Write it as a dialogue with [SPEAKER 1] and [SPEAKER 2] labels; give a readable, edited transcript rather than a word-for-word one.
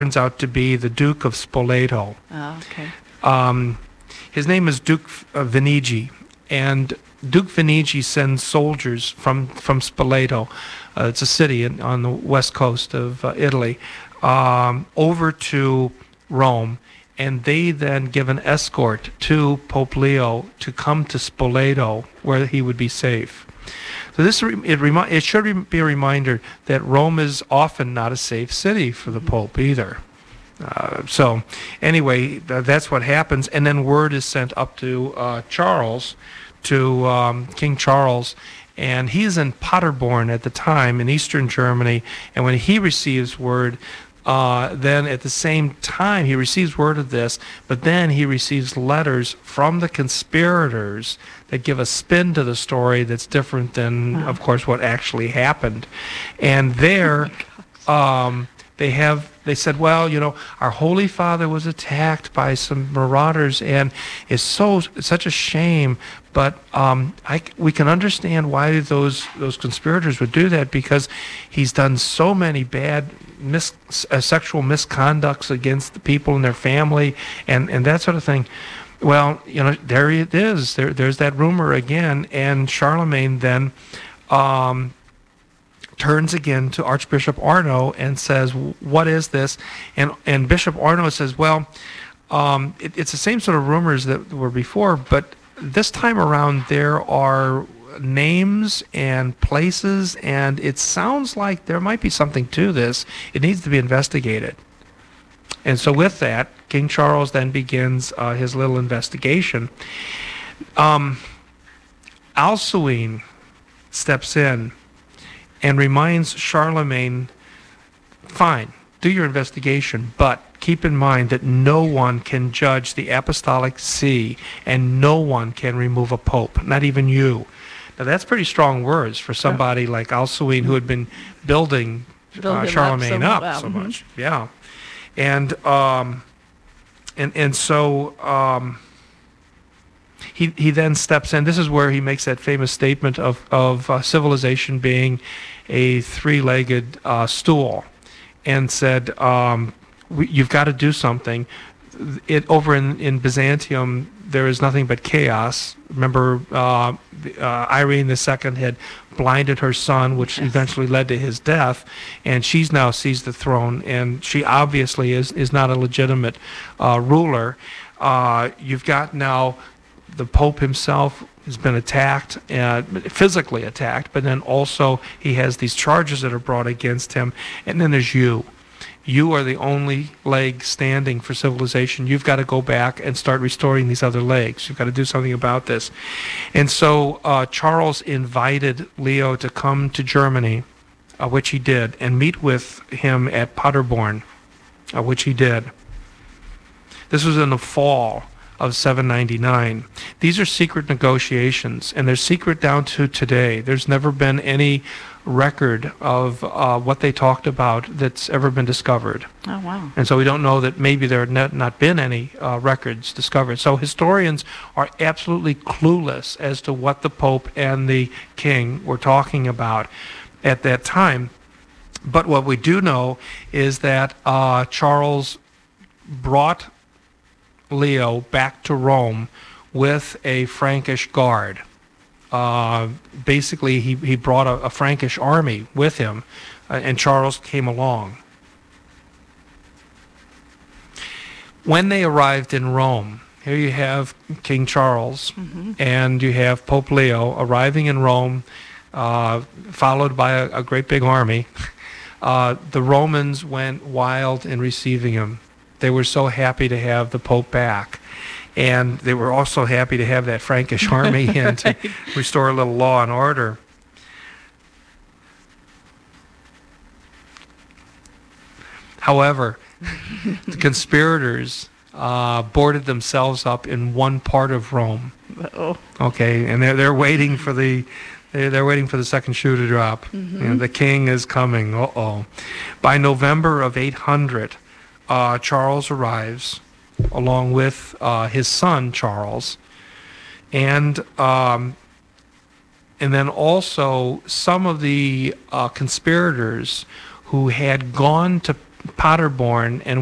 [SPEAKER 1] out to be the Duke of Spoleto.
[SPEAKER 2] Oh, okay.
[SPEAKER 1] His name is Duke Venigi, and Duke Venigi sends soldiers from Spoleto, it's a city on the west coast of Italy, over to Rome, and they then give an escort to Pope Leo to come to Spoleto, where he would be safe. So it should be a reminder that Rome is often not a safe city for the Pope either. So anyway, that's what happens, and then word is sent up to Charles, to King Charles, and he's in Paderborn at the time in eastern Germany, and when he receives word, then at the same time he receives word of this, but then he receives letters from the conspirators that give a spin to the story that's different than, of course, what actually happened. And there, they said, well, our Holy Father was attacked by some marauders, and it's such a shame. But we can understand why those conspirators would do that, because he's done so many bad sexual misconducts against the people in their family, and that sort of thing. Well, there it is. There's that rumor again, and Charlemagne then turns again to Archbishop Arno and says, "What is this?" And Bishop Arno says, "Well, it's the same sort of rumors that were before, but this time around there are names and places, and it sounds like there might be something to this. It needs to be investigated." And so with that, King Charles then begins his little investigation. Alcuin steps in and reminds Charlemagne, fine, do your investigation, but keep in mind that no one can judge the apostolic see, and no one can remove a pope, not even you. Now that's pretty strong words for somebody like Alcuin, who had been building Charlemagne up so much. Yeah. And so he then steps in. This is where he makes that famous statement of civilization being a three-legged stool, and said, you've got to do something. Over in Byzantium, there is nothing but chaos. Remember, Irene II had blinded her son, which eventually led to his death, and she's now seized the throne, and she obviously is not a legitimate ruler. You've got now the Pope himself has been attacked, physically attacked, but then also he has these charges that are brought against him, and then there's you. You are the only leg standing for civilization. You've got to go back and start restoring these other legs. You've got to do something about this. And so Charles invited Leo to come to Germany, which he did, and meet with him at Paderborn, which he did. This was in the fall of 799. These are secret negotiations, and they're secret down to today. There's never been any record of what they talked about that's ever been discovered.
[SPEAKER 2] Oh, wow.
[SPEAKER 1] And so we don't know that maybe there had not been any records discovered. So historians are absolutely clueless as to what the Pope and the King were talking about at that time. But what we do know is that Charles brought Leo back to Rome with a Frankish guard. Basically, he brought a Frankish army with him, and Charles came along. When they arrived in Rome, here you have King Charles, and you have Pope Leo arriving in Rome, followed by a great big army. The Romans went wild in receiving him. They were so happy to have the Pope back. And they were also happy to have that Frankish army in to restore a little law and order. However, the conspirators boarded themselves up in one part of Rome.
[SPEAKER 2] Uh-oh.
[SPEAKER 1] Okay, and they're waiting for they're waiting for the second shoe to drop. And the king is coming. Uh-oh. By November of 800, Charles arrives, along with his son Charles, and then also some of the conspirators who had gone to Paderborn, and